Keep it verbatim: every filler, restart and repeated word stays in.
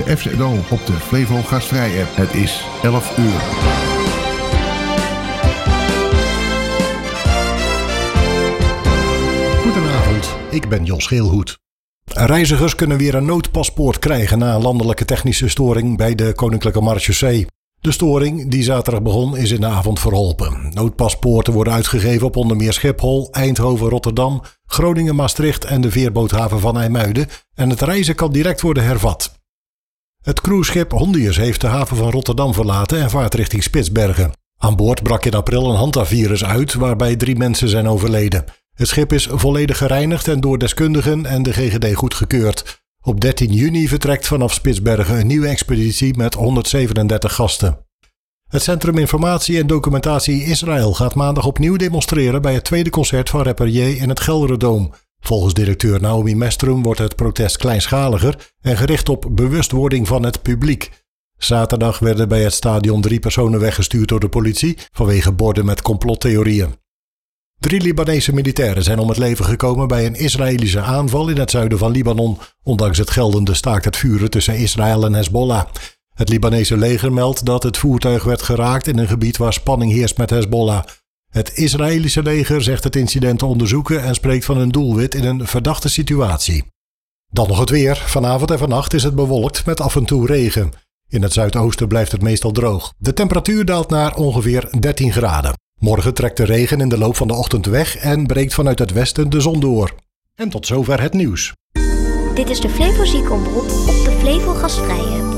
F Z O op de Flevo Gastvrij app. Het is elf uur. Goedenavond, ik ben Jos Geelhoed. Reizigers kunnen weer een noodpaspoort krijgen na een landelijke technische storing bij de Koninklijke Marechaussee. De storing, die zaterdag begon, is in de avond verholpen. Noodpaspoorten worden uitgegeven op onder meer Schiphol, Eindhoven, Rotterdam, Groningen, Maastricht en de veerboothaven van IJmuiden en het reizen kan direct worden hervat. Het cruiseschip Hondius heeft de haven van Rotterdam verlaten en vaart richting Spitsbergen. Aan boord brak in april een hantavirus uit waarbij drie mensen zijn overleden. Het schip is volledig gereinigd en door deskundigen en de G G D goedgekeurd. Op dertien juni vertrekt vanaf Spitsbergen een nieuwe expeditie met honderdzevenendertig gasten. Het Centrum Informatie en Documentatie Israël gaat maandag opnieuw demonstreren bij het tweede concert van rapper J in het Gelderdoom. Volgens directeur Naomi Mestrum wordt het protest kleinschaliger en gericht op bewustwording van het publiek. Zaterdag werden bij het stadion drie personen weggestuurd door de politie vanwege borden met complottheorieën. Drie Libanese militairen zijn om het leven gekomen bij een Israëlische aanval in het zuiden van Libanon, ondanks het geldende staakt het vuren tussen Israël en Hezbollah. Het Libanese leger meldt dat het voertuig werd geraakt in een gebied waar spanning heerst met Hezbollah. Het Israëlische leger zegt het incident te onderzoeken en spreekt van een doelwit in een verdachte situatie. Dan nog het weer. Vanavond en vannacht is het bewolkt met af en toe regen. In het zuidoosten blijft het meestal droog. De temperatuur daalt naar ongeveer dertien graden. Morgen trekt de regen in de loop van de ochtend weg en breekt vanuit het westen de zon door. En tot zover het nieuws. Dit is de Flevo Ziekenomroep op de Flevo Gastvrij app.